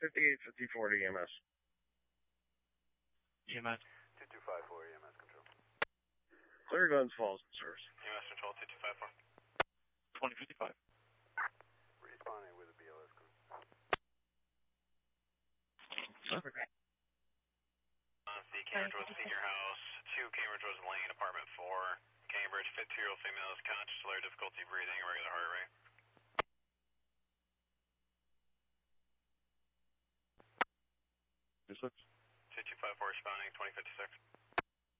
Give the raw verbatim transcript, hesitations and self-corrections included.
fifty-eight fifty-four to E M S. E M S. two two five four, E M S control. Clear Glens Falls service. E M S control, two two five four. twenty fifty-five. Responding with a B L S code. Okay. Uh, the Cambridge Road Senior House, two Cambridge Road Lane, apartment four. Cambridge, fifty-year-old female is conscious, severe difficulty breathing, irregular heart rate. two six. two two five four responding, twenty fifty-six.